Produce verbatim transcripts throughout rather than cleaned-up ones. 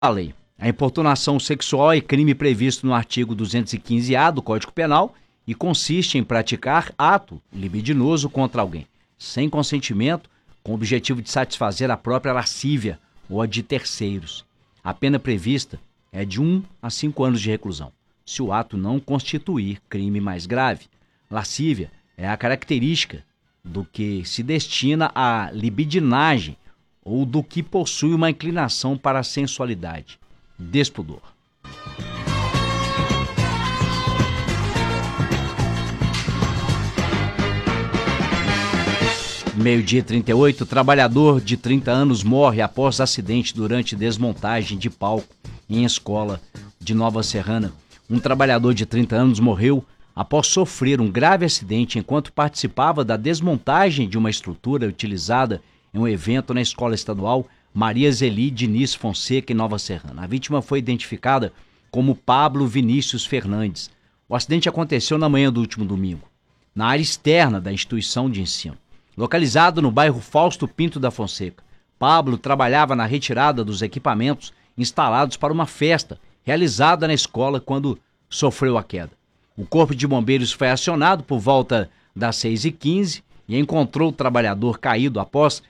A lei. A importunação sexual é crime previsto no artigo duzentos e quinze A do Código Penal e consiste em praticar ato libidinoso contra alguém, sem consentimento, com o objetivo de satisfazer a própria lascívia ou a de terceiros. A pena prevista é de um a cinco anos de reclusão, se o ato não constituir crime mais grave. Lascívia é a característica do que se destina à libidinagem ou do que possui uma inclinação para a sensualidade. Despudor. Meio-dia e trinta e oito, trabalhador de trinta anos morre após acidente durante desmontagem de palco em escola de Nova Serrana. Um trabalhador de trinta anos morreu após sofrer um grave acidente enquanto participava da desmontagem de uma estrutura utilizada em um evento na escola estadual Maria Zeli Diniz Fonseca, em Nova Serrana. A vítima foi identificada como Pablo Vinícius Fernandes. O acidente aconteceu na manhã do último domingo, na área externa da instituição de ensino. Localizado no bairro Fausto Pinto da Fonseca, Pablo trabalhava na retirada dos equipamentos instalados para uma festa realizada na escola quando sofreu a queda. O corpo de bombeiros foi acionado por volta das seis e quinze e encontrou o trabalhador caído após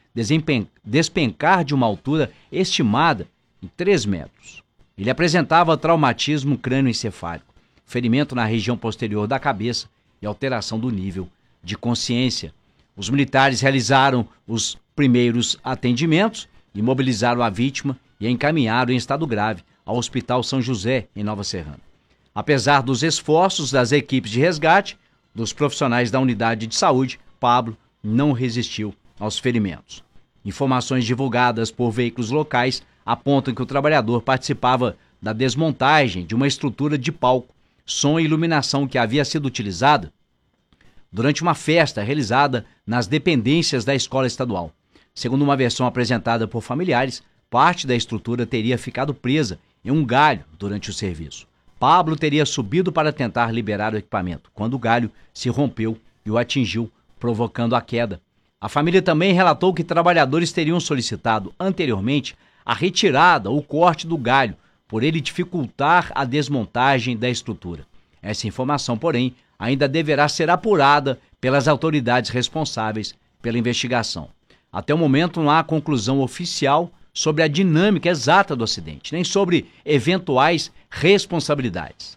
despencar de uma altura estimada em três metros. Ele apresentava traumatismo crânioencefálico, ferimento na região posterior da cabeça e alteração do nível de consciência. Os militares realizaram os primeiros atendimentos, imobilizaram a vítima e a encaminharam em estado grave ao Hospital São José, em Nova Serrana. Apesar dos esforços das equipes de resgate, dos profissionais da unidade de saúde, Pablo não resistiu aos ferimentos. Informações divulgadas por veículos locais apontam que o trabalhador participava da desmontagem de uma estrutura de palco, som e iluminação que havia sido utilizada durante uma festa realizada nas dependências da escola estadual. Segundo uma versão apresentada por familiares, parte da estrutura teria ficado presa em um galho durante o serviço. Pablo teria subido para tentar liberar o equipamento, quando o galho se rompeu e o atingiu, provocando a queda. A família também relatou que trabalhadores teriam solicitado anteriormente a retirada ou corte do galho, por ele dificultar a desmontagem da estrutura. Essa informação, porém, ainda deverá ser apurada pelas autoridades responsáveis pela investigação. Até o momento não há conclusão oficial sobre a dinâmica exata do acidente, nem sobre eventuais responsabilidades.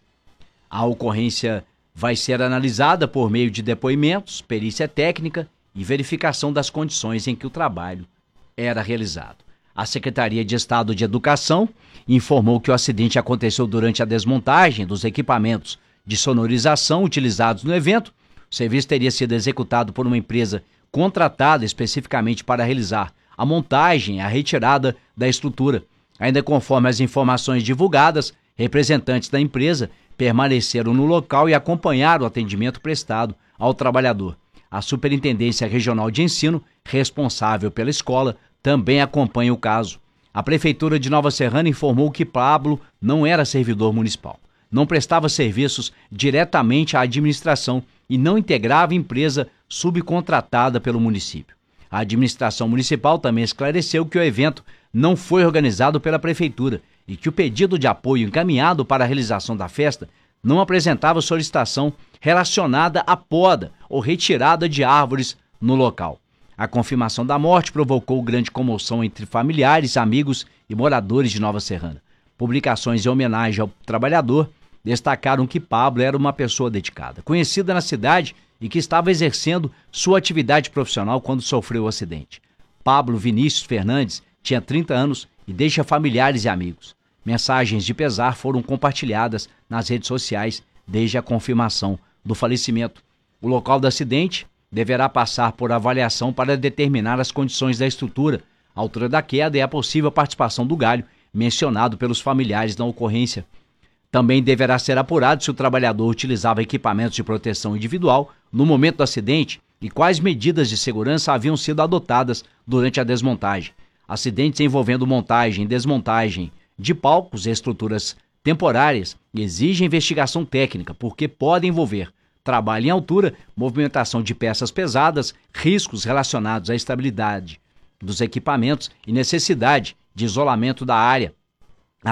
A ocorrência vai ser analisada por meio de depoimentos, perícia técnica e verificação das condições em que o trabalho era realizado. A Secretaria de Estado de Educação informou que o acidente aconteceu durante a desmontagem dos equipamentos de sonorização utilizados no evento. O serviço teria sido executado por uma empresa contratada especificamente para realizar a montagem e a retirada da estrutura. Ainda conforme as informações divulgadas, representantes da empresa permaneceram no local e acompanharam o atendimento prestado ao trabalhador. A Superintendência Regional de Ensino, responsável pela escola, também acompanha o caso. A Prefeitura de Nova Serrana informou que Pablo não era servidor municipal, não prestava serviços diretamente à administração e não integrava empresa subcontratada pelo município. A administração municipal também esclareceu que o evento não foi organizado pela Prefeitura e que o pedido de apoio encaminhado para a realização da festa não apresentava solicitação relacionada à poda ou retirada de árvores no local. A confirmação da morte provocou grande comoção entre familiares, amigos e moradores de Nova Serrana. Publicações em homenagem ao trabalhador destacaram que Pablo era uma pessoa dedicada, conhecida na cidade e que estava exercendo sua atividade profissional quando sofreu o acidente. Pablo Vinícius Fernandes tinha trinta anos e deixa familiares e amigos. Mensagens de pesar foram compartilhadas nas redes sociais desde a confirmação do falecimento. O local do acidente deverá passar por avaliação para determinar as condições da estrutura, a altura da queda e a possível participação do galho mencionado pelos familiares na ocorrência. Também deverá ser apurado se o trabalhador utilizava equipamentos de proteção individual no momento do acidente e quais medidas de segurança haviam sido adotadas durante a desmontagem. Acidentes envolvendo montagem e desmontagem de palcos e estruturas temporárias exigem investigação técnica, porque podem envolver trabalho em altura, movimentação de peças pesadas, riscos relacionados à estabilidade dos equipamentos e necessidade de isolamento da área.